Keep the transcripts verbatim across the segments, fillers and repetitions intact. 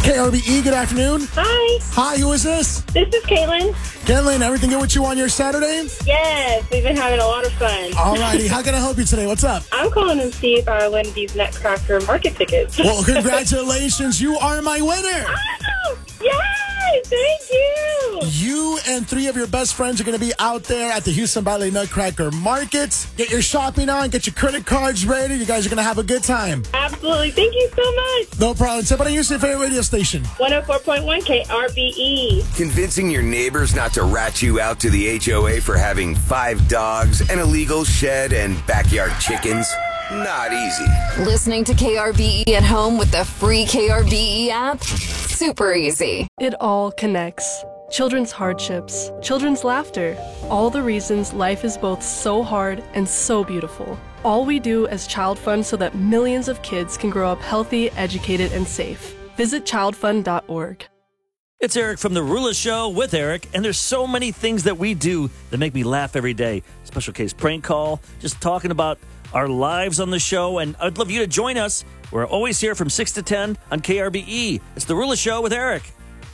K R B E, good afternoon. Hi. Hi, who is this? This is Caitlin. Caitlin, everything good with you on your Saturday? Yes, we've been having a lot of fun. All righty, how can I help you today? What's up? I'm calling to see if I win these Nutcracker market tickets. Well, congratulations. You are my winner. Oh, yay! Thank you. You and three of your best friends are going to be out there at the Houston Valley Nutcracker Market. Get your shopping on, get your credit cards ready. You guys are going to have a good time. Absolutely. Thank you so much. No problem. Tip, what is your favorite radio station? one oh four point one K R B E. Convincing your neighbors not to rat you out to the H O A for having five dogs, an illegal shed, and backyard chickens? Not easy. Listening to K R B E at home with the free K R B E app? Super easy. It all connects. Children's hardships, children's laughter, all the reasons life is both so hard and so beautiful. All we do as Child Fund so that millions of kids can grow up healthy, educated, and safe. Visit child fund dot org. It's Eric from The Rula Show with Eric, and there's so many things that we do that make me laugh every day. Special case prank call, just talking about our lives on the show, and I'd love you to join us. We're always here from six to ten on K R B E. It's The Rula Show with Eric.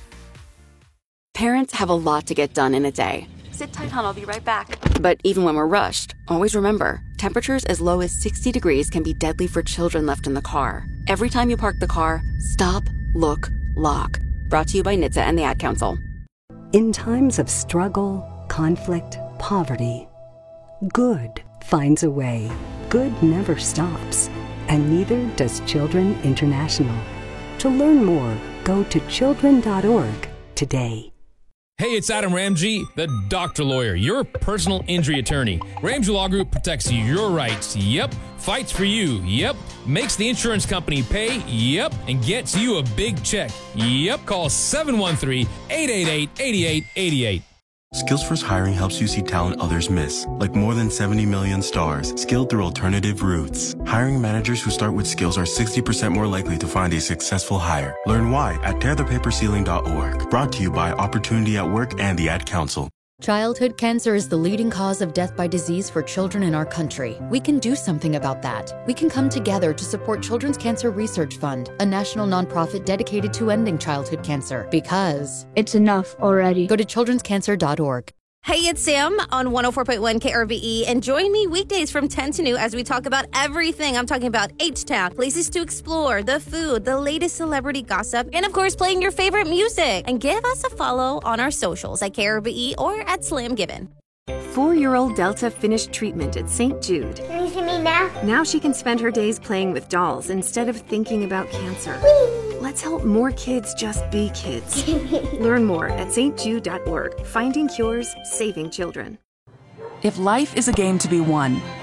Parents have a lot to get done in a day. Sit tight, hon. I'll be right back. But even when we're rushed, always remember, temperatures as low as sixty degrees can be deadly for children left in the car. Every time you park the car, stop, look, lock. Brought to you by N H T S A and the Ad Council. In times of struggle, conflict, poverty, good finds a way. Good never stops. And neither does Children International. To learn more, go to children dot org today. Hey, it's Adam Ramsey, the doctor lawyer, your personal injury attorney. Ramsey Law Group protects your rights, yep. Fights for you, yep. Makes the insurance company pay, yep. And gets you a big check, yep. Call seven one three, eight eight eight, eight eight eight eight. Skills First Hiring helps you see talent others miss, like more than seventy million stars, skilled through alternative routes. Hiring managers who start with skills are sixty percent more likely to find a successful hire. Learn why at tear the paper ceiling dot org. Brought to you by Opportunity at Work and the Ad Council. Childhood cancer is the leading cause of death by disease for children in our country. We can do something about that. We can come together to support Children's Cancer Research Fund, a national nonprofit dedicated to ending childhood cancer. Because it's enough already. Go to children's cancer dot org. Hey, it's Sam on one oh four point one K R B E, and join me weekdays from ten to noon as we talk about everything. I'm talking about H-Town, places to explore, the food, the latest celebrity gossip, and of course, playing your favorite music. And give us a follow on our socials at K R B E or at Slam Given. Four-year-old Delta finished treatment at Saint Jude. Can you see me now? Now she can spend her days playing with dolls instead of thinking about cancer. Whee! Let's help more kids just be kids. Learn more at st jude dot org. Finding cures, saving children. If life is a game to be won,